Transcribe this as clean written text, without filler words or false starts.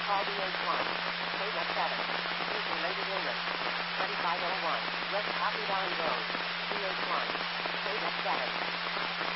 Call DH1. State F7. Use related illness. 3501. West Happy Valley Road. DH1. State F7.